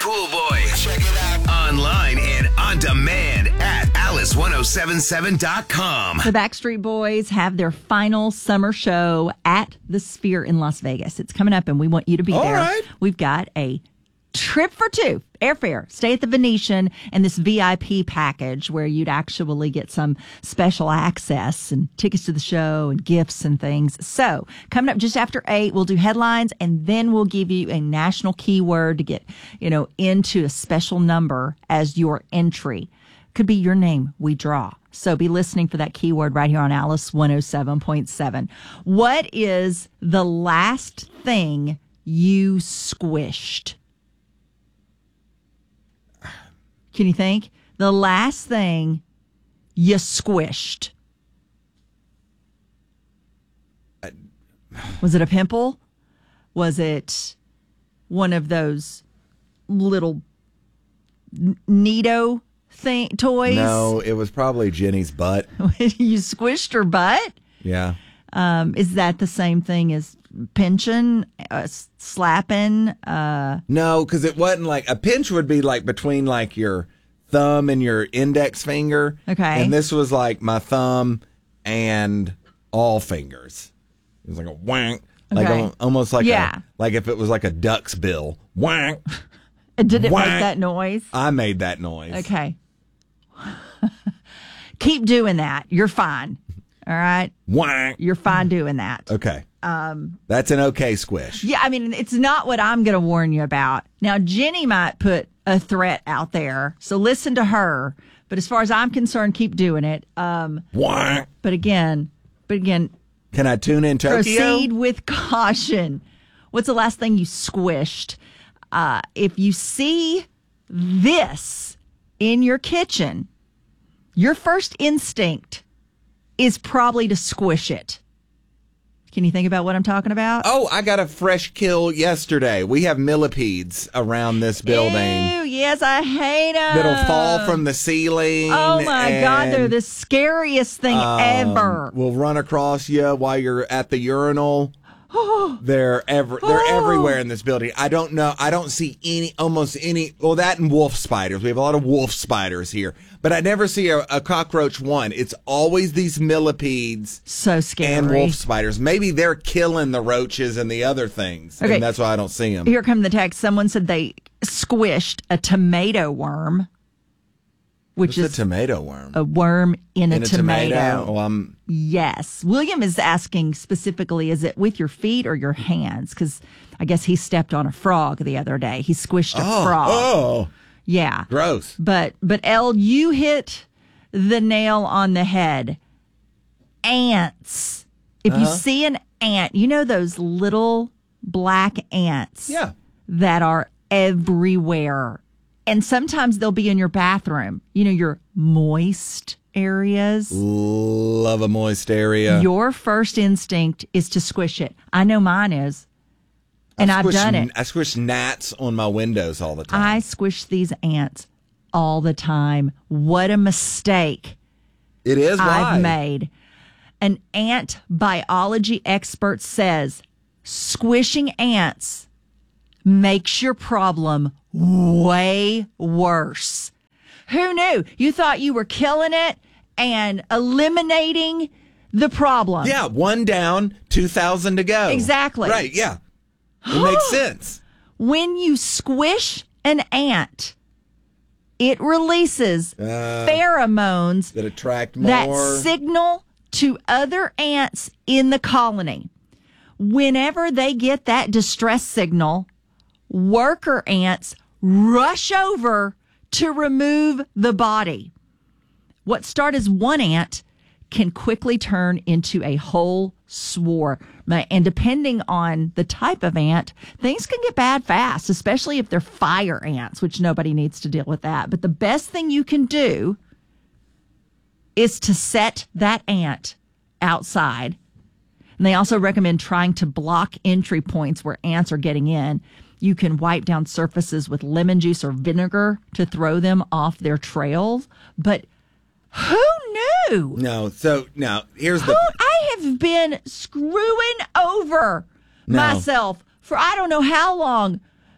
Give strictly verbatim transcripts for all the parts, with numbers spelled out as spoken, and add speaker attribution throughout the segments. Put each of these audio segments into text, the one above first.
Speaker 1: Pool Boys. Check it out. Online and on demand at alice ten seventy-seven dot com.
Speaker 2: The Backstreet Boys have their final summer show at the Sphere in Las Vegas. It's coming up, and we want you to be
Speaker 3: All
Speaker 2: there.
Speaker 3: right.
Speaker 2: We've got a trip for two, airfare, stay at the Venetian, and this V I P package where you'd actually get some special access and tickets to the show and gifts and things. So coming up just after eight, we'll do headlines, and then we'll give you a national keyword to get, you know, into a special number as your entry. Could be your name we draw. So be listening for that keyword right here on Alice one oh seven point seven. What is the last thing you squished? Can you think? The last thing you squished. Was it a pimple? Was it one of those little Neato thing toys?
Speaker 3: No, it was probably Jenny's butt.
Speaker 2: You squished her butt?
Speaker 3: Yeah.
Speaker 2: Um, is that the same thing as pinching, uh, slapping? Uh,
Speaker 3: No, because it wasn't like a pinch would be like between like your thumb and your index finger.
Speaker 2: Okay.
Speaker 3: And this was like my thumb and all fingers. It was like a wank. Like
Speaker 2: Okay.
Speaker 3: al- almost like
Speaker 2: Yeah.
Speaker 3: a, like if it was like a duck's bill. Wank.
Speaker 2: did it
Speaker 3: Whack.
Speaker 2: make that noise?
Speaker 3: I made that noise.
Speaker 2: Okay. Keep doing that. You're fine. All right.
Speaker 3: Wank.
Speaker 2: You're fine doing that.
Speaker 3: Okay. Um, That's an okay squish.
Speaker 2: Yeah, I mean, it's not what I'm going to warn you about. Now, Jenny might put a threat out there, so listen to her. But as far as I'm concerned, keep doing it. Um,
Speaker 3: Wank.
Speaker 2: but again, but again,
Speaker 3: Can I tune in Tokyo?
Speaker 2: proceed with caution. What's the last thing you squished? Uh, if you see this in your kitchen, your first instinct is probably to squish it. Can you think about what I'm talking about?
Speaker 3: Oh, I got a fresh kill yesterday. We have millipedes around this building
Speaker 2: Ew, yes, I hate them.
Speaker 3: that'll fall from the ceiling.
Speaker 2: Oh my God, they're
Speaker 3: and,
Speaker 2: the scariest thing
Speaker 3: um,
Speaker 2: ever.
Speaker 3: Will run across you while you're at the urinal. They're ever they're
Speaker 2: Oh.
Speaker 3: everywhere in this building. I don't know. I don't see any almost any. Well, that and wolf spiders. We have a lot of wolf spiders here, but I never see a, a cockroach one. It's always these millipedes
Speaker 2: So scary.
Speaker 3: and wolf spiders. Maybe they're killing the roaches and the other things,
Speaker 2: Okay.
Speaker 3: and that's why I don't see them.
Speaker 2: Here come the text. Someone said they squished a tomato worm, which
Speaker 3: What's
Speaker 2: is
Speaker 3: a tomato worm?
Speaker 2: a worm in,
Speaker 3: In
Speaker 2: a, tomato.
Speaker 3: Well, I'm,
Speaker 2: Yes. William is asking specifically, is it with your feet or your hands? Because I guess he stepped on a frog the other day. He squished a
Speaker 3: oh,
Speaker 2: frog.
Speaker 3: oh,
Speaker 2: Yeah.
Speaker 3: gross.
Speaker 2: But, but Elle, you hit the nail on the head. Ants. If you
Speaker 3: Uh-huh.
Speaker 2: see an ant, you know those little black ants
Speaker 3: Yeah.
Speaker 2: that are everywhere. And sometimes they'll be in your bathroom, you know, your moist areas.
Speaker 3: Love a moist area.
Speaker 2: Your first instinct is to squish it. I know mine is. And
Speaker 3: I
Speaker 2: I've
Speaker 3: squish
Speaker 2: done
Speaker 3: n-
Speaker 2: it.
Speaker 3: I squish gnats on my windows all the time.
Speaker 2: I squish these ants all the time. What a mistake
Speaker 3: it is why.
Speaker 2: I've made. An ant biology expert says squishing ants makes your problem way worse. Who knew? You thought you were killing it and eliminating the problem.
Speaker 3: Yeah, one down, two thousand to go.
Speaker 2: Exactly.
Speaker 3: Right, yeah. It makes sense.
Speaker 2: When you squish an ant, it releases
Speaker 3: Uh,
Speaker 2: pheromones
Speaker 3: That attract more.
Speaker 2: that signal to other ants in the colony. Whenever they get that distress signal, worker ants rush over to remove the body. What started as one ant can quickly turn into a whole swarm. And depending on the type of ant, things can get bad fast, especially if they're fire ants, which nobody needs to deal with that. But the best thing you can do is to set that ant outside. And they also recommend trying to block entry points where ants are getting in. You can wipe down surfaces with lemon juice or vinegar to throw them off their trails. But who knew?
Speaker 3: No, so now here's
Speaker 2: Who
Speaker 3: the.
Speaker 2: I have been screwing over
Speaker 3: No.
Speaker 2: myself for I don't know how long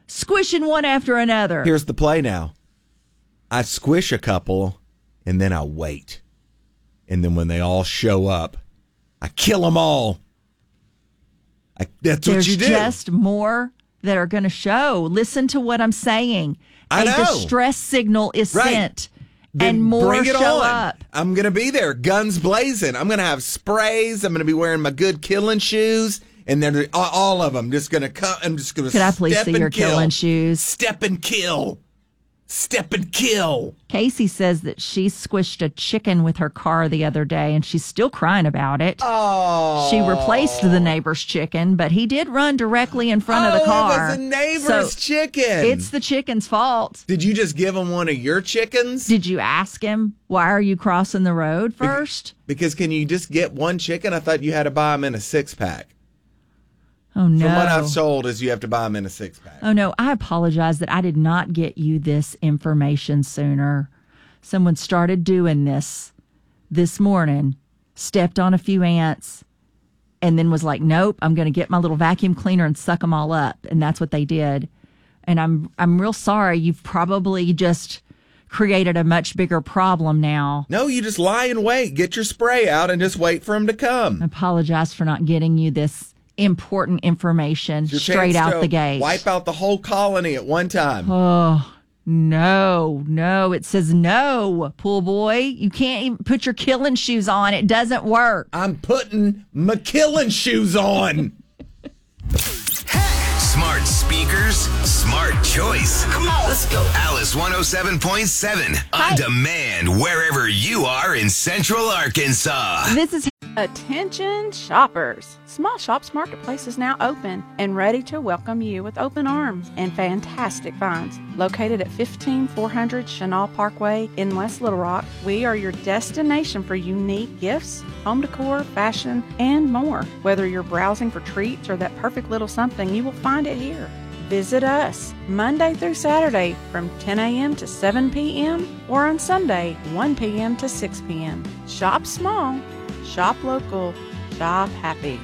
Speaker 2: squishing one after another.
Speaker 3: Here's the play now. I squish a couple, and then I wait. And then when they all show up, I kill them all. I, that's
Speaker 2: There's
Speaker 3: what you do.
Speaker 2: There's just more that are going to show. Listen to what I'm saying.
Speaker 3: I
Speaker 2: A
Speaker 3: know.
Speaker 2: distress signal is
Speaker 3: Right.
Speaker 2: sent.
Speaker 3: Then
Speaker 2: and more
Speaker 3: bring it
Speaker 2: show
Speaker 3: on.
Speaker 2: up.
Speaker 3: I'm going to be there, guns blazing. I'm going to have sprays. I'm going to be wearing my good killing shoes. And then all, all of them just going to come. I'm just going to
Speaker 2: Could I please
Speaker 3: step
Speaker 2: see
Speaker 3: and
Speaker 2: your
Speaker 3: kill.
Speaker 2: killing shoes?
Speaker 3: Step and kill. Step and kill.
Speaker 2: Casey says that she squished a chicken with her car the other day, and she's still crying about it.
Speaker 3: Oh.
Speaker 2: She replaced the neighbor's chicken, but he did run directly in front
Speaker 3: oh,
Speaker 2: of the car.
Speaker 3: It was a neighbor's
Speaker 2: So
Speaker 3: chicken.
Speaker 2: It's the chicken's fault.
Speaker 3: Did you just give him one of your chickens?
Speaker 2: Did you ask him, why are you crossing the road first?
Speaker 3: Because can you just get one chicken? I thought you had to buy them in a six pack.
Speaker 2: Oh, no.
Speaker 3: From what I've told is you have to buy them in a six pack.
Speaker 2: Oh, no. I apologize that I did not get you this information sooner. Someone started doing this this morning, stepped on a few ants, and then was like, nope, I'm going to get my little vacuum cleaner and suck them all up. And that's what they did. And I'm I'm real sorry. You've probably just created a much bigger problem now.
Speaker 3: No, you just lie in wait. Get your spray out and just wait for them to come.
Speaker 2: I apologize for not getting you this important information
Speaker 3: Your
Speaker 2: straight
Speaker 3: chance
Speaker 2: out
Speaker 3: to
Speaker 2: the gate.
Speaker 3: Wipe out the whole colony at one time.
Speaker 2: Oh, no, no. It says no, pool boy. You can't even put your killing shoes on. It doesn't work.
Speaker 3: I'm putting my killing shoes on.
Speaker 1: Smart speakers, smart choice. Come on, let's go. Alice one oh seven point seven on demand wherever you are in Central Arkansas.
Speaker 2: This is
Speaker 4: Attention shoppers! Small Shops Marketplace is now open and ready to welcome you with open arms and fantastic finds. Located at fifteen four hundred Chenal Parkway in West Little Rock, we are your destination for unique gifts, home decor, fashion, and more. Whether you're browsing for treats or that perfect little something, you will find it here. Visit us Monday through Saturday from ten a.m. to seven p.m. or on Sunday one p.m. to six p.m. Shop small. Shop local, shop happy.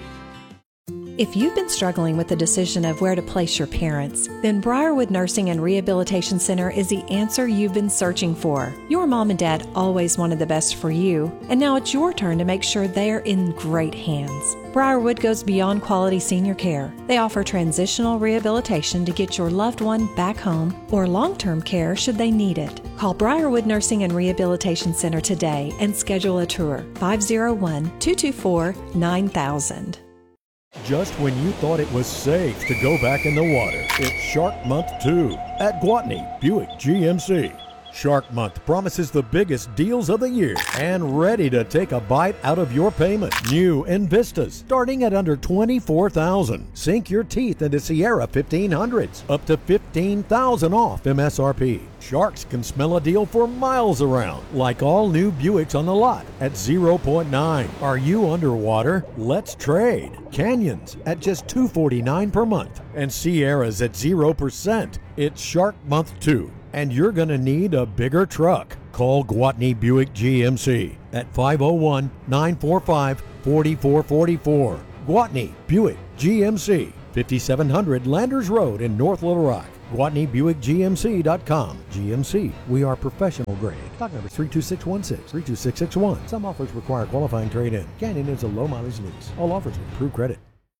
Speaker 5: If you've been struggling with the decision of where to place your parents, then Briarwood Nursing and Rehabilitation Center is the answer you've been searching for. Your mom and dad always wanted the best for you, and now it's your turn to make sure they're in great hands. Briarwood goes beyond quality senior care. They offer transitional rehabilitation to get your loved one back home or long-term care should they need it. Call Briarwood Nursing and Rehabilitation Center today and schedule a tour. five oh one, two two four, nine thousand.
Speaker 6: Just when you thought it was safe to go back in the water, it's Shark Month two at Gwatney Buick G M C. Shark Month promises the biggest deals of the year and ready to take a bite out of your payment. New Invistas starting at under twenty-four thousand dollars. Sink your teeth into Sierra fifteen hundreds, up to fifteen thousand dollars off M S R P. Sharks can smell a deal for miles around, like all new Buicks on the lot at zero point nine. Are you underwater? Let's trade. Canyons at just two hundred forty-nine dollars per month and Sierras at zero percent. It's Shark Month two. And you're going to need a bigger truck. Call Gwatney Buick G M C at five oh one, nine four five, four four four four. Gwatney Buick G M C, fifty-seven hundred Landers Road in North Little Rock. Gwatney Buick G M C dot com. G M C, we are professional grade. Stock number three two six one six, three two six six one. Some offers require qualifying trade-in. Canyon is a low mileage lease. All offers with approved credit.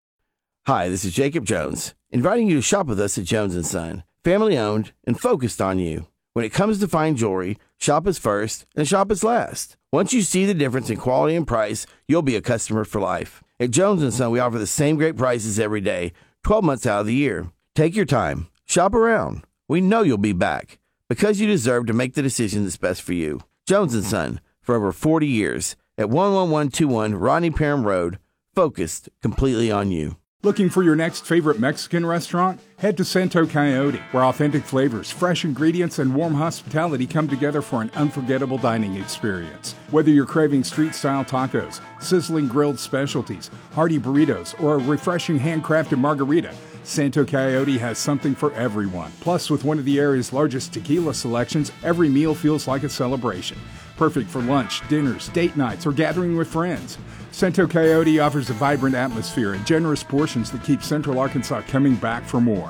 Speaker 7: Hi, this is Jacob Jones, inviting you to shop with us at Jones and Son. Family owned and focused on you. When it comes to fine jewelry, shop us first and shop us last. Once you see the difference in quality and price, you'll be a customer for life. At Jones and Son, we offer the same great prices every day, twelve months out of the year. Take your time. Shop around. We know you'll be back because you deserve to make the decision that's best for you. Jones and Son, for over forty years, at one one one two one Rodney Parham Road, focused completely on you.
Speaker 8: Looking for your next favorite Mexican restaurant? Head to Santo Coyote, where authentic flavors, fresh ingredients, and warm hospitality come together for an unforgettable dining experience. Whether you're craving street-style tacos, sizzling grilled specialties, hearty burritos, or a refreshing handcrafted margarita, Santo Coyote has something for everyone. Plus, with one of the area's largest tequila selections, every meal feels like a celebration. Perfect for lunch, dinners, date nights, or gathering with friends. Santo Coyote offers a vibrant atmosphere and generous portions that keep Central Arkansas coming back for more.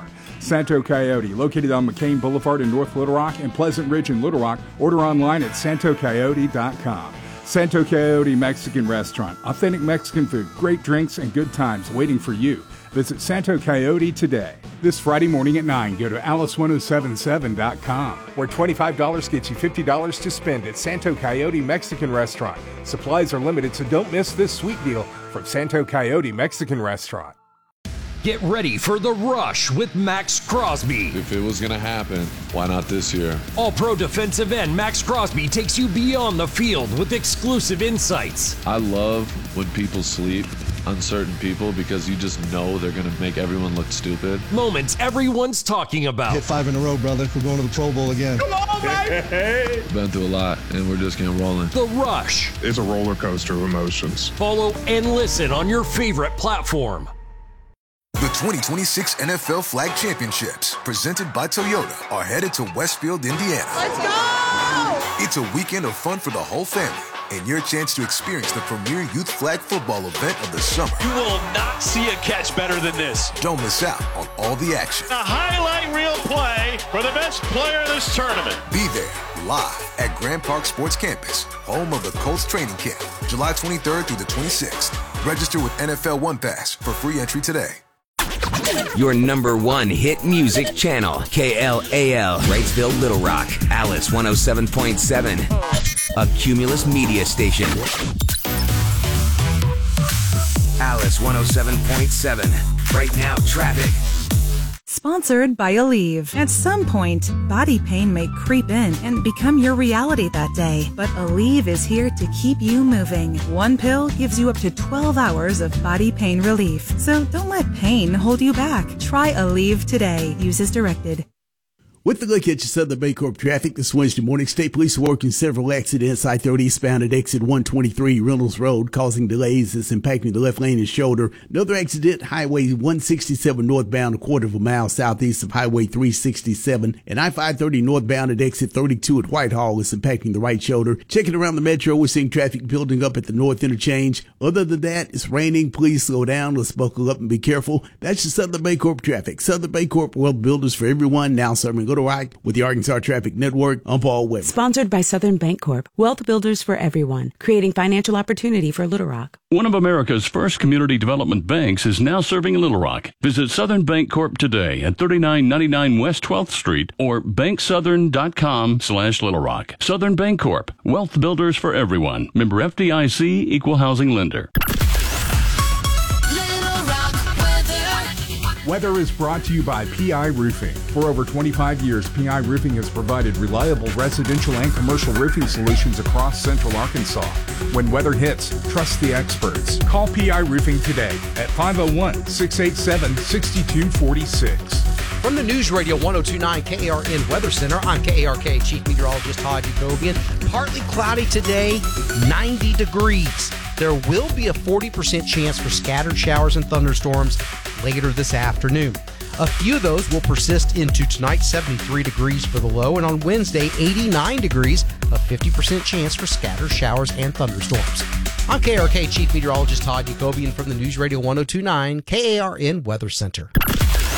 Speaker 8: Santo Coyote, located on McCain Boulevard in North Little Rock and Pleasant Ridge in Little Rock. Order online at santo coyote dot com. Santo Coyote Mexican Restaurant. Authentic Mexican food, great drinks, and good times waiting for you. Visit Santo Coyote today. This Friday morning at nine, go to alice ten seventy-seven dot com, where twenty-five dollars gets you fifty dollars to spend at Santo Coyote Mexican Restaurant. Supplies are limited, so don't miss this sweet deal from Santo Coyote Mexican Restaurant.
Speaker 9: Get ready for The Rush with Max Crosby.
Speaker 10: If it was going to happen, why not this year?
Speaker 9: All-Pro defensive end Max Crosby takes you beyond the field with exclusive insights.
Speaker 10: I love when people sleep on certain people because you just know they're going to make everyone look stupid.
Speaker 9: Moments everyone's talking about.
Speaker 11: Hit five in a row, brother. We're going to the Pro Bowl again.
Speaker 9: Come on,
Speaker 10: baby! Been through a lot, and we're just getting rolling.
Speaker 9: The Rush.
Speaker 12: It's a roller coaster of emotions.
Speaker 9: Follow and listen on your favorite platform.
Speaker 13: The twenty twenty-six N F L Flag Championships, presented by Toyota, are headed to Westfield, Indiana.
Speaker 14: Let's go!
Speaker 13: It's a weekend of fun for the whole family and your chance to experience the premier youth flag football event of the summer.
Speaker 15: You will not see a catch better than this.
Speaker 13: Don't miss out on all the action.
Speaker 15: A highlight reel play for the best player in this tournament.
Speaker 13: Be there live at Grand Park Sports Campus, home of the Colts training camp, July twenty-third through the twenty-sixth. Register with N F L One Pass for free entry today.
Speaker 1: Your number one hit music channel, K L A L, Wrightsville, Little Rock, Alice one oh seven point seven, a Cumulus media station. Alice one oh seven point seven, right now traffic.
Speaker 16: Sponsored by Aleve. At some point, body pain may creep in and become your reality that day. But Aleve is here to keep you moving. One pill gives you up to twelve hours of body pain relief. So don't let pain hold you back. Try Aleve today. Use as directed.
Speaker 17: With the look at your Southern Bancorp traffic this Wednesday morning, state police are working several accidents. I thirty eastbound at exit one twenty-three Reynolds Road, causing delays that's impacting the left lane and shoulder. Another accident, Highway one sixty-seven northbound, a quarter of a mile southeast of Highway three sixty-seven. And I five thirty northbound at exit thirty-two at Whitehall is impacting the right shoulder. Checking around the metro, we're seeing traffic building up at the north interchange. Other than that, it's raining. Please slow down. Let's buckle up and be careful. That's your Southern Bancorp traffic. Southern Bancorp, wealth builders for everyone. Now serving Little Rock with the Arkansas Traffic Network. I'm Paul Weber.
Speaker 18: Sponsored by Southern Bancorp, wealth builders for everyone, creating financial opportunity for Little Rock.
Speaker 19: One of America's first community development banks is now serving Little Rock. Visit Southern Bancorp today at thirty-nine ninety-nine West twelfth Street or bank southern dot com slash Little Rock. Southern Bancorp, wealth builders for everyone. Member F D I C, equal housing lender.
Speaker 8: Weather is brought to you by P I Roofing. For over twenty-five years, P I Roofing has provided reliable residential and commercial roofing solutions across central Arkansas. When weather hits, trust the experts. Call P I Roofing today at five oh one, six eight seven, six two four six.
Speaker 20: From the News Radio ten twenty-nine K A R N Weather Center, I'm K A R K Chief Meteorologist Todd Jacobian. Partly cloudy today, ninety degrees. There will be a forty percent chance for scattered showers and thunderstorms later this afternoon. A few of those will persist into tonight, seventy-three degrees for the low, and on Wednesday, eighty-nine degrees, a fifty percent chance for scattered showers and thunderstorms. I'm K A R K Chief Meteorologist Todd Jacobian from the News Radio ten twenty-nine K A R N Weather Center.